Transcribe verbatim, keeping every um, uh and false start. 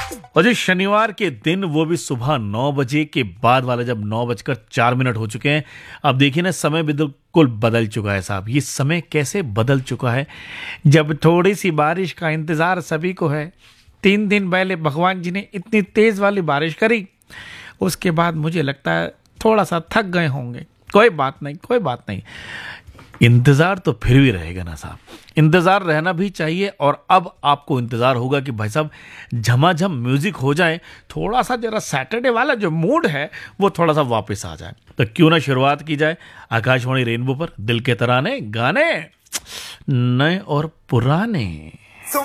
और जो शनिवार के दिन, वो भी सुबह नौ बजे के बाद वाला, जब नौ बजकर चार मिनट हो चुके हैं, अब देखिए ना, समय बिल्कुल बदल चुका है साहब। ये समय कैसे बदल चुका है, जब थोड़ी सी बारिश का इंतजार सभी को है। तीन दिन पहले भगवान जी ने इतनी तेज वाली बारिश करी, उसके बाद मुझे लगता है थोड़ा सा थक गए होंगे। कोई बात नहीं, कोई बात नहीं, इंतजार तो फिर भी रहेगा ना साहब, इंतजार रहना भी चाहिए। और अब आपको इंतजार होगा कि भाई साहब झमाझम म्यूजिक हो जाए, थोड़ा सा जरा सैटरडे वाला जो मूड है वो थोड़ा सा वापस आ जाए। तो क्यों ना शुरुआत की जाए आकाशवाणी रेनबो पर दिल के तराने, गाने नए और पुराने।